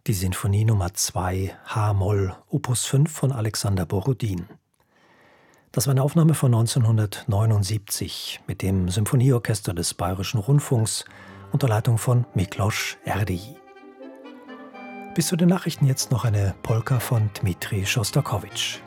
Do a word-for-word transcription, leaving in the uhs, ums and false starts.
Die Sinfonie Nummer zwei H-Moll, Opus fünf von Alexander Borodin. Das war eine Aufnahme von neunzehnhundertneunundsiebzig mit dem Symphonieorchester des Bayerischen Rundfunks unter Leitung von Miklos Erdélyi. Bis zu den Nachrichten jetzt noch eine Polka von Dmitri Schostakowitsch.